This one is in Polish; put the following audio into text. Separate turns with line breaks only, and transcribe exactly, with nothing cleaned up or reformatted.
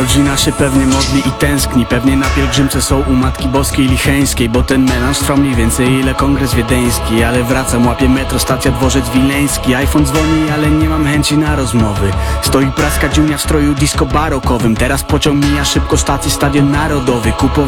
Rodzina się pewnie modli i tęskni, pewnie na pielgrzymce są u Matki Boskiej Licheńskiej, bo ten melanż trwa mniej więcej ile kongres wiedeński. Ale wracam, łapię metro, stacja dworzec wileński. iPhone dzwoni, ale nie mam chęci na rozmowy. Stoi praska dziunia w stroju disco barokowym. Teraz pociąg mija szybko stację, Stadion Narodowy. Kupował